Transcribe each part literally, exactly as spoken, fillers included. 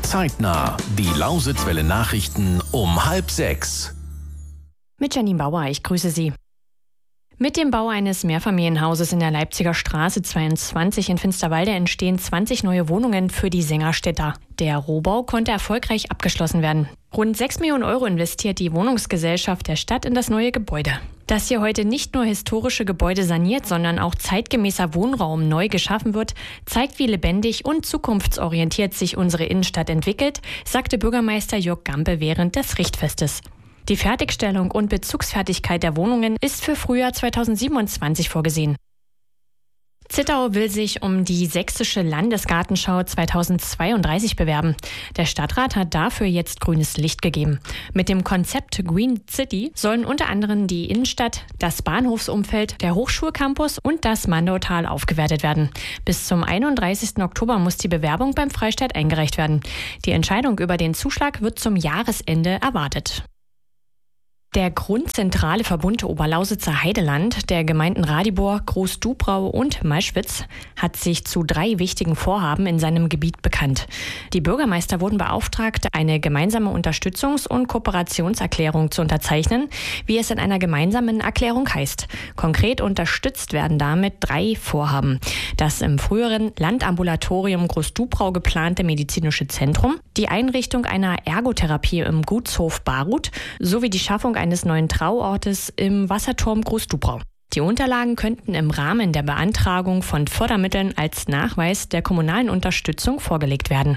Zeitnah. Die Lausitzwelle Nachrichten um halb sechs. Mit Janine Bauer, ich grüße Sie. Mit dem Bau eines Mehrfamilienhauses in der Leipziger Straße zweiundzwanzig in Finsterwalde entstehen zwanzig neue Wohnungen für die Sängerstädter. Der Rohbau konnte erfolgreich abgeschlossen werden. Rund sechs Millionen Euro investiert die Wohnungsgesellschaft der Stadt in das neue Gebäude. Dass hier heute nicht nur historische Gebäude saniert, sondern auch zeitgemäßer Wohnraum neu geschaffen wird, zeigt, wie lebendig und zukunftsorientiert sich unsere Innenstadt entwickelt, sagte Bürgermeister Jörg Gampe während des Richtfestes. Die Fertigstellung und Bezugsfertigkeit der Wohnungen ist für Frühjahr zweitausendsiebenundzwanzig vorgesehen. Zittau will sich um die Sächsische Landesgartenschau zweitausendzweiunddreißig bewerben. Der Stadtrat hat dafür jetzt grünes Licht gegeben. Mit dem Konzept Green City sollen unter anderem die Innenstadt, das Bahnhofsumfeld, der Hochschulcampus und das Mandautal aufgewertet werden. Bis zum einunddreißigsten Oktober muss die Bewerbung beim Freistaat eingereicht werden. Die Entscheidung über den Zuschlag wird zum Jahresende erwartet. Der Grundzentrale Verbund Oberlausitzer Heideland der Gemeinden Radibor, Groß-Dubrau und Malschwitz hat sich zu drei wichtigen Vorhaben in seinem Gebiet bekannt. Die Bürgermeister wurden beauftragt, eine gemeinsame Unterstützungs- und Kooperationserklärung zu unterzeichnen, wie es in einer gemeinsamen Erklärung heißt. Konkret unterstützt werden damit drei Vorhaben. Das im früheren Landambulatorium Groß-Dubrau geplante medizinische Zentrum, die Einrichtung einer Ergotherapie im Gutshof Barut sowie die Schaffung eines neuen Trauortes im Wasserturm Groß-Dubrau. Die Unterlagen könnten im Rahmen der Beantragung von Fördermitteln als Nachweis der kommunalen Unterstützung vorgelegt werden.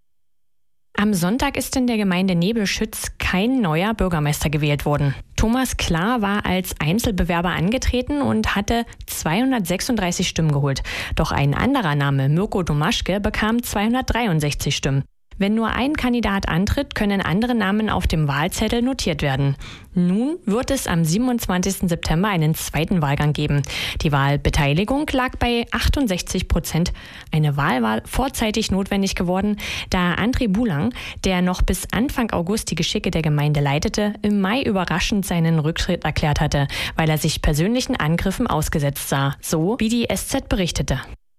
Am Sonntag ist in der Gemeinde Nebelschütz kein neuer Bürgermeister gewählt worden. Thomas Klar war als Einzelbewerber angetreten und hatte zweihundertsechsunddreißig Stimmen geholt. Doch ein anderer Name, Mirko Domaschke, bekam zweihundertdreiundsechzig Stimmen. Wenn nur ein Kandidat antritt, können andere Namen auf dem Wahlzettel notiert werden. Nun wird es am siebenundzwanzigsten September einen zweiten Wahlgang geben. Die Wahlbeteiligung lag bei achtundsechzig Prozent. Eine Wahl war vorzeitig notwendig geworden, da André Bulang, der noch bis Anfang August die Geschicke der Gemeinde leitete, im Mai überraschend seinen Rücktritt erklärt hatte, weil er sich persönlichen Angriffen ausgesetzt sah, so wie die S Z berichtete.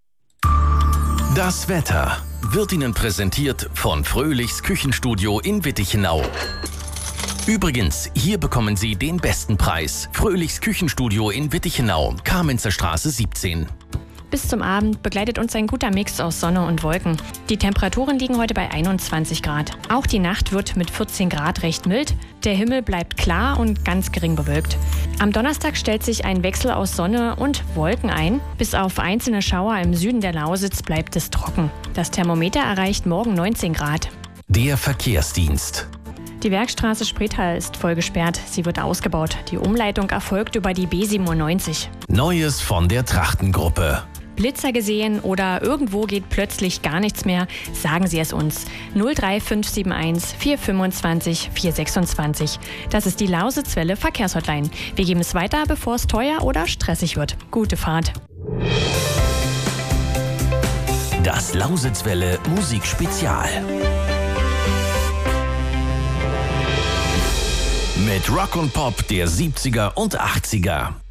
Das Wetter wird Ihnen präsentiert von Fröhlichs Küchenstudio in Wittichenau. Übrigens, hier bekommen Sie den besten Preis. Fröhlichs Küchenstudio in Wittichenau, Kamenzer Straße siebzehn. Bis zum Abend begleitet uns ein guter Mix aus Sonne und Wolken. Die Temperaturen liegen heute bei einundzwanzig Grad. Auch die Nacht wird mit vierzehn Grad recht mild. Der Himmel bleibt klar und ganz gering bewölkt. Am Donnerstag stellt sich ein Wechsel aus Sonne und Wolken ein. Bis auf einzelne Schauer im Süden der Lausitz bleibt es trocken. Das Thermometer erreicht morgen neunzehn Grad. Der Verkehrsdienst. Die Werkstraße Spreethal ist voll gesperrt. Sie wird ausgebaut. Die Umleitung erfolgt über die B siebenundneunzig. Neues von der Trachtengruppe. Blitzer gesehen oder irgendwo geht plötzlich gar nichts mehr, sagen Sie es uns. null drei fünf sieben eins vier fünfundzwanzig vier sechsundzwanzig. Das ist die Lausitzwelle Verkehrshotline. Wir geben es weiter, bevor es teuer oder stressig wird. Gute Fahrt. Das Lausitzwelle Musikspezial. Mit Rock und Pop der siebziger und achtziger.